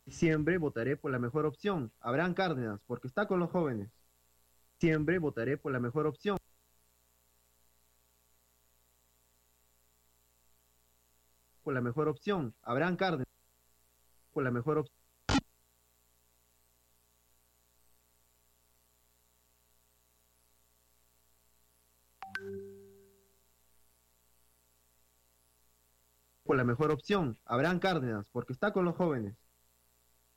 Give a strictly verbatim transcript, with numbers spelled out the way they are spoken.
Siempre votaré por la mejor opción, Abraham Cárdenas, porque está con los jóvenes. Siempre votaré por la mejor opción, por la mejor opción, Abraham Cárdenas, por la mejor opción, por la mejor opción, Abraham Cárdenas, porque está con los jóvenes.